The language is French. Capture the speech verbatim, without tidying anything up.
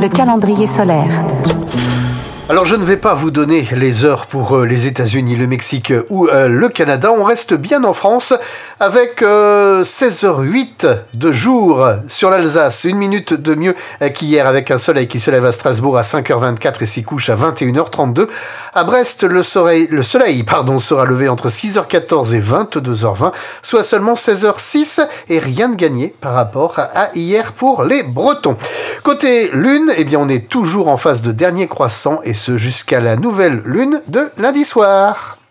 Le calendrier solaire. Alors je ne vais pas vous donner les heures pour euh, les États-Unis, le Mexique ou euh, le Canada. On reste bien en France avec euh, seize heures huit de jour sur l'Alsace. Une minute de mieux qu'hier avec un soleil qui se lève à Strasbourg à cinq heures vingt-quatre et s'y couche à vingt et une heures trente-deux. À Brest, le soleil, le soleil pardon, sera levé entre six heures quatorze et vingt-deux heures vingt, soit seulement seize heures six et rien de gagné par rapport à hier pour les Bretons. Côté lune, eh bien on est toujours en phase de dernier croissant et ce jusqu'à la nouvelle lune de lundi soir.